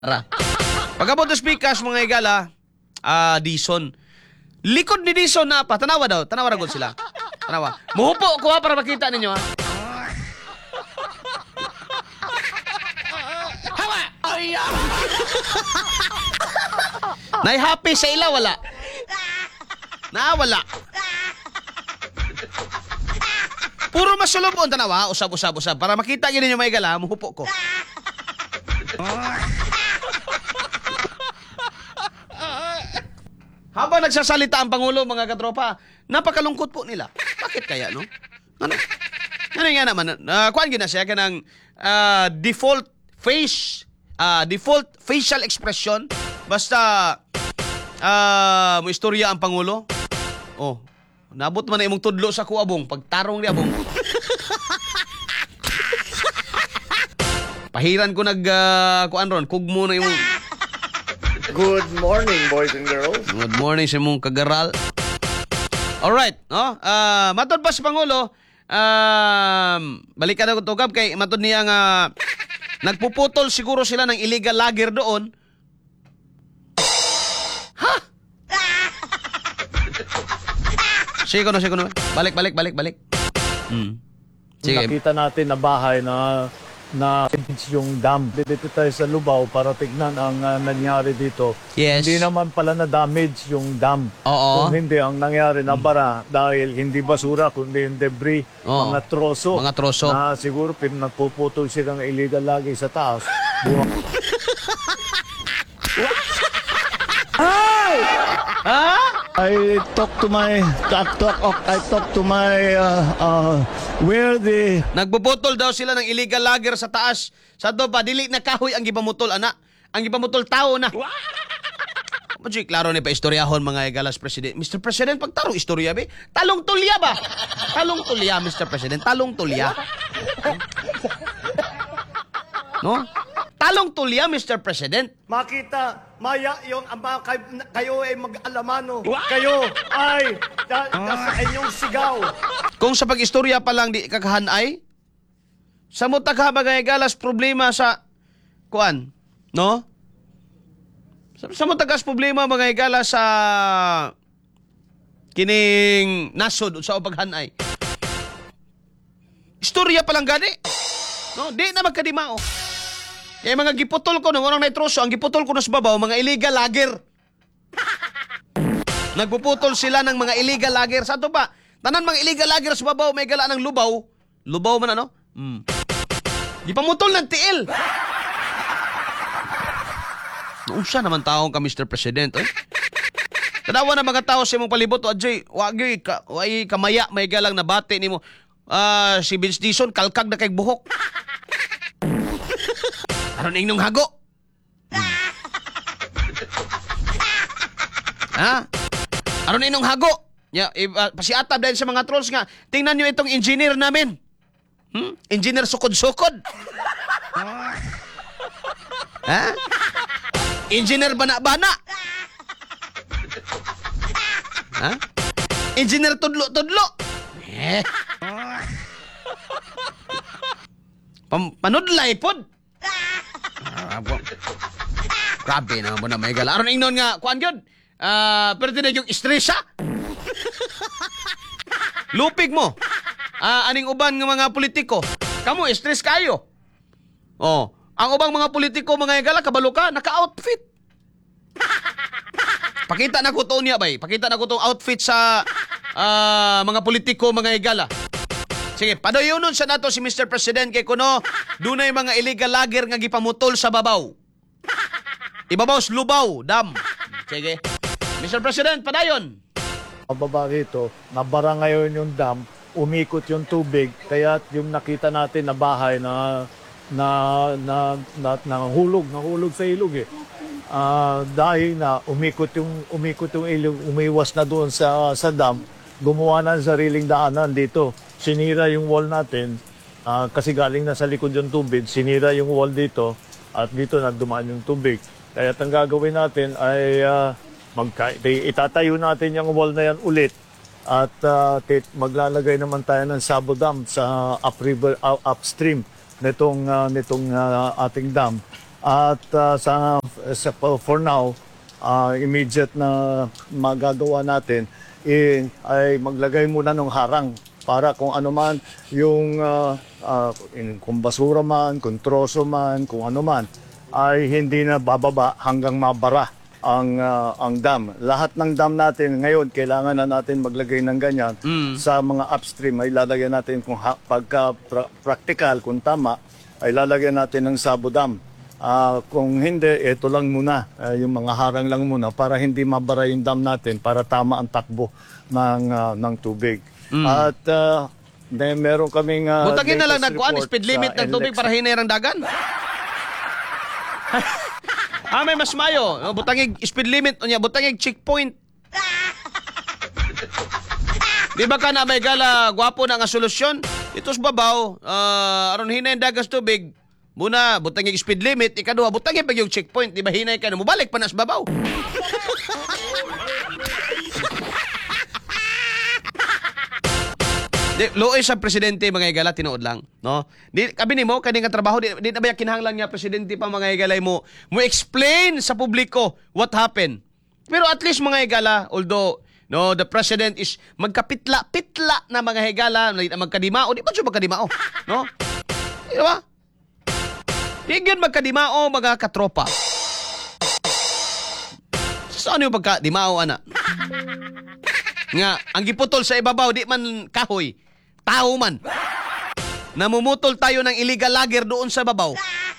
Ra. Pagkabot sa speakers mga igala, Dison. Likod ni Dison na pa. Tanawa daw. Tanawa ragod sila. Tanawa. Muhupo ko ha para makita ninyo ha. Hawa! Nay happy sa ila wala. Wala. Puro masulubon tanawa. Usab. Para makita yun ninyo mga igala, muhupo ko. Habang nagsasalita ang Pangulo, mga katropa, napakalungkot po nila. Bakit kaya, no? Ano nga naman, kuhaan gina siya kanang default facial expression. Basta, mo istorya ang Pangulo. Oh, nabot man na imong tudlo sa kuabong, pagtarong ni abong. Pahiran ko kuan ron, kugmo na imong... Good morning, boys and girls. Good morning sa mong kagaral. Alright, no? Matod pa sa Pangulo, balikan ako tugab kay matod niya nga nagpuputol siguro sila ng illegal logger doon. Ha? Sige ko na. Balik. Sige. Nakita natin na bahay na yung dam. Dito tayo sa Lubao para tignan ang nangyari dito. Yes. Hindi naman pala na-damage yung dam. Oo. Kung hindi, ang nangyari na bara dahil hindi basura, kundi yung debris, Oo. mga troso. Na siguro nagpuputol silang illegal lagi sa taas. I talk to my where the Nagbubutol daw sila ng illegal logger sa taas. Sa doba, dili na kahoy ang gipamutol, ana. Ang gipamutol tao na. Madyo, klaro ni pa istoryahon mga igalas President. Mr. President, pagtarong istorya, be? Talong tulya ba? Talong tulya, Mr. President. Talong tulya. No? Talong tulya, Mr. President. makita, maya yung kayo ay mag-alamano. Kayo ay sa inyong sigaw. Kung sa pag-istorya pa lang di kakahanay, sa mutagha mga igalas problema sa kuan, no? Sa mutagas problema mga igala sa kining nasod sa paghanay. Istorya pa lang gani. No, di na magkadimao. Kaya mga giputol ko nung unang naitroso, ang giputol ko na sa babaw, mga illegal logger. Nagpuputol sila ng mga illegal logger. Sa to ba? Tanan mga illegal logger sa babaw, may gala ng lubaw. Lubaw man ano? Di pa mutol ng tiil. Unsa naman taong ka, Mr. President, eh? Tanawa na mga tao sa imong palibot, Ajay, wagi kamaya, may galang nabati nimo. Si Vince Dison, kalkag na kay buhok. Aron inyong hago. Ha? Aron inyong hago. Pasiatab dahil sa mga trolls nga, tingnan nyo itong engineer namin. Engineer sukod-sukod. Ha? Engineer bana-bana. Ha? Engineer tudlo-tudlo. Panudlay pod. Grabe na mo na may gala. Aron ingnon nga, kuan gyud. Pero tinay yung stressa. Lupig mo. Aning uban nga mga politiko. Kamo stress kayo. Oh, ang ubang mga politiko mga igala kabalo ka naka-outfit. Pakita na ko to niya bay. Pakita na ko tong outfit sa mga politiko mga igala. Sige, padayonon sa nato si Mr. President kay kuno dunay mga illegal logger nga gipamutol sa babaw. Ibabaw sa lubaw, dam. Sige. Mr. President, padayon. Ang baba rito, nabara ngayon yung dam, umikot yung tubig, kaya yung nakita natin na bahay na nahulog sa ilog eh. Dahil na umikot yung ilog, umiwas na doon sa dam, gumawa na ng sariling daanan dito. Sinira yung wall natin, kasi galing na sa likod yung tubig, sinira yung wall dito, at dito nagdumaan yung tubig. Kaya ang gagawin natin ay itatayo natin yung wall na yan ulit, at maglalagay naman tayo ng sabo dam sa upstream nitong ating dam. At for now, immediate na magagawa natin ay maglagay muna ng harang para kung ano man yung kung basura man, kung troso man, kung ano man ay hindi na bababa hanggang mabara ang dam. Lahat ng dam natin ngayon kailangan na natin maglagay ng ganyan sa mga upstream ay lalagyan natin kung pagka practical kung tama ay lalagyan natin ng sabo dam. Kung hindi, ito lang muna, yung mga harang lang muna para hindi mabara yung dam natin para tama ang takbo ng tubig. At meron kaming Butangin na lang latest nagkuhan, report speed limit sa ng tubig NLEX. para hinay ang dagan. May mas mayo. Butangig speed limit unya, butangig checkpoint. Di ba ka na may gala gwapo na nga solusyon? Ito sa babaw, aron hinay ang dagas tubig. Muna, butangig speed limit, ikaduha, butangig pag yung checkpoint, di ba hinay ka na, mubalik pa na sa babaw. Luoy sa presidente mga higala tinuod lang, no? Di kabi nimo kani nga trabaho di na ba kinahanglan nga presidente pa mga higala mo explain sa publiko what happened. Pero at least mga higala, although no, the president is magkapitla-pitla na mga higala, magkadimao, di ba siya magkadimao, no? Di ba? Di gyud magkadimao mga katropa. Saan yung pagkadimao ana? Nga ang giputol sa ibabaw di man kahoy, tao man. Namumutol tayo ng illegal logger doon sa babaw.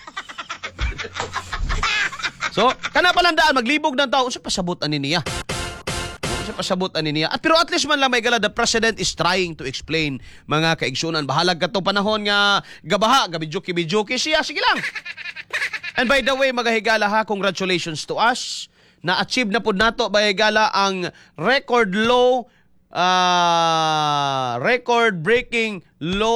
So, kana palandaan maglibog ng tao, unsa pasabutan ni niya? Unsa pasabutan ni niya? At pero at least man lang may gala, the president is trying to explain mga kaigsunan. Bahalag ka to panahon nga gabaha, gabijuki-bijuki siya, sige lang. And by the way, magahigala ha, congratulations to us. Na-achieve na po nato bahigala ang record-breaking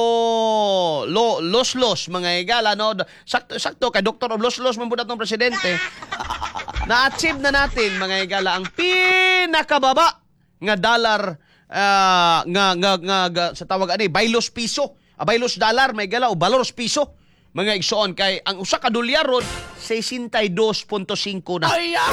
los mga higala, no? Sakto kay Dr. of Los man po natong presidente. Na-achieve na natin mga higala ang pinakababa nga dollar nga sa tawag ani baylos piso, baylos dollar may higala o balos piso. Mga igsoon kay ang usa ka dolyar ron 62.5 na.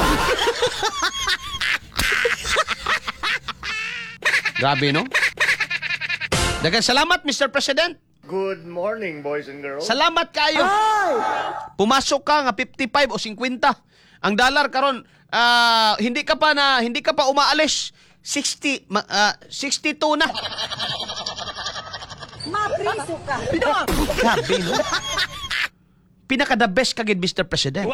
Grabe, no? Daghang salamat, Mr. President. Good morning, boys and girls. Salamat kayo. Pumasok ka nga 55 o 50. Ang dollar karon hindi ka pa umaalis 62 na. Mapriso ka. Grabe, no? Pinaka-the best kagid, Mr. President.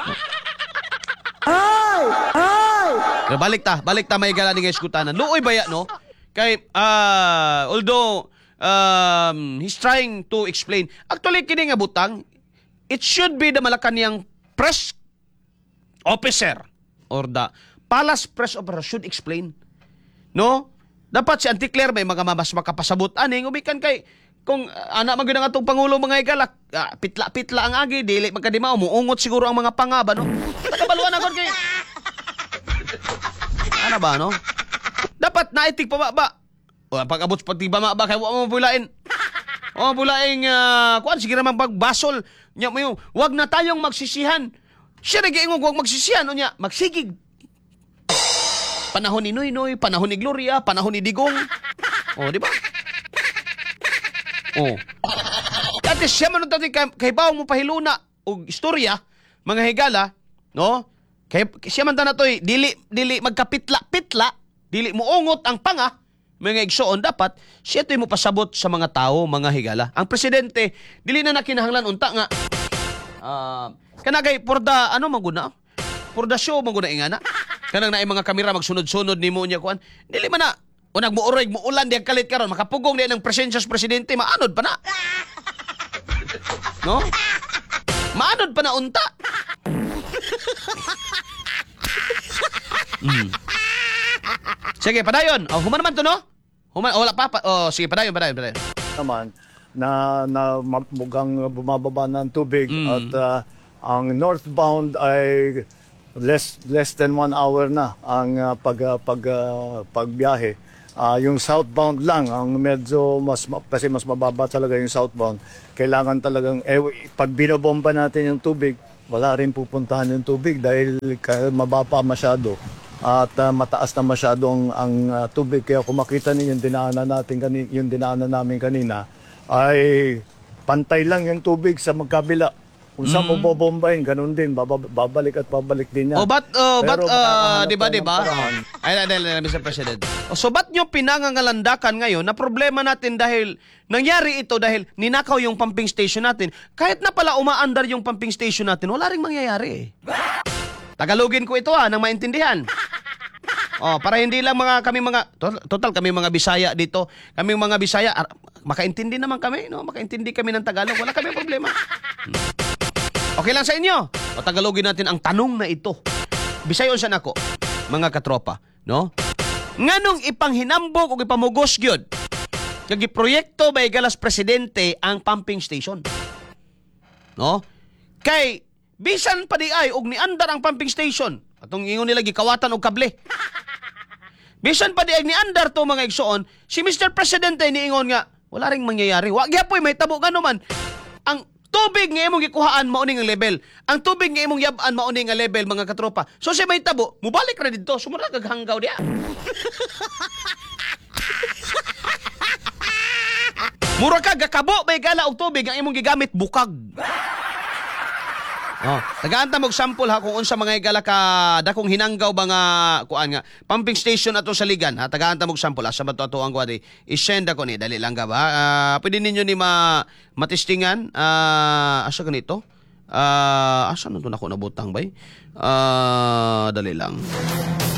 Ay! Balik ta may gala ni nga iskutanan. Luoy baya, no? Kay, although, he's trying to explain. Actually, kini nga butang, it should be the Malacanang press officer or the palace press officer should explain. No? Dapat si Auntie Claire may mga mas makapasabot aning umikan kay kung anak maganda nga itong Pangulo mga igalak, pitla-pitla ang agi, dili magkadimaw, muungot siguro ang mga pangaba, no? Nagabaluan ako kay... Ano ba, no? Dapat naitig pa ba? O, pag-abot pati ba ba, kaya huwag mo bulain. O, bulain, kuwan, sige naman pagbasol. Nya mo yung, huwag na tayong magsisihan. Siya nag-iingog, huwag magsisihan. O niya, magsigig. Panahon ni Noy, panahon ni Gloria, panahon ni Digong. O, di ba? Oh. Dati siya man dati kay bawo mo pahiluna og istorya mga higala, no? Kay siya man tanatoy dili magkapitla-pitla, dili mo ungot ang panga mga igsoon dapat siya toy mo pasabot sa mga tao mga higala. Ang presidente dili na nakinahanglan unta nga kanagay for the ano maguna? For the show maguna ingana. Kanang naay mga kamera magsunod-sunod nimo nya kuan. Dili man na o nagmuuroy, muulan di ang kalit karon makapugong di ng presensya sa presidente, maanod pa na. No? Maanod pa na unta. Sige, padayon. Oh, human naman to, no? Wala pa. Oh, sige, padayon. Naman na mugang bumababa ng tubig at ang northbound ay less than 1 hour na ang pagbiyahe. Yung southbound lang ang medyo kasi mas mababa talaga yung southbound. Kailangan talagang pag binobomba natin yung tubig, wala rin pupuntahan yung tubig dahil mababa masyado at mataas na masyado ang tubig. Kaya kung makita niyo yung dinaanan namin kanina ay pantay lang yung tubig sa magkabila. Kung saan mo bobombahin, ganun din, babalik at babalik din yan. Pero makakahanap di ba, tayo ng paraan. Mr. President. So, ba't nyo pinangangalandakan ngayon na problema natin dahil nangyari ito dahil ninakaw yung pumping station natin? Kahit na pala umaandar yung pumping station natin, wala ring mangyayari. Tagalogin ko ito nang maintindihan. Para hindi lang total kami mga Bisaya dito. Kami mga Bisaya, makaintindi naman kami, no? Makaintindi kami ng Tagalog, wala kami problema. Okay lang sa inyo. O Tagalogin natin ang tanong na ito. Bisayon sa nako, mga katropa, no? Nganong ipanghinambog o ipamugos gyud kag proyekto ba galas presidente ang pumping station? No? Kay bisan pa di ay og niandar ang pumping station. Atong ingon nila gikawatan og kable. Bisan pa di ay niandar to mga igsoon, si Mr. Presidente niingon nga wala ring mangyayari. Wa gyapon may tabo gano man. Ang tubig nga imong gikuhaan mao ning level. Ang tubig nga imong yab-an mao ning level mga katropa. So si may tabo, mubalik ra didto, sumara kag hanggaw diha. Mura ka gakabo may gala og tubig ang imong gigamit bukag. Tagaanta mog sample ha kung unsa mga igala ka dakong hinanggaw ba nga kuan nga pumping station ato sa Ligan ha. Tagaanta mog sample asa ba to ato ang kuan i-send ako ni dali lang ka ba. Pwede ninyo ni matistingan asa ganito. Asa na to nako nabutang bay. Dali lang.